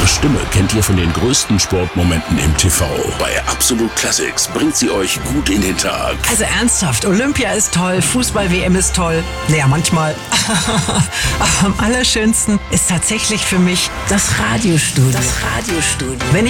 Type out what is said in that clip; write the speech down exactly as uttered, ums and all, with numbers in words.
Ihre Stimme kennt ihr von den größten Sportmomenten im T V. Bei Absolut Classics bringt sie euch gut in den Tag. Also ernsthaft, Olympia ist toll, Fußball-W M ist toll. Naja, manchmal. Aber am allerschönsten ist tatsächlich für mich das Radiostudio. Das Radiostudio. Wenn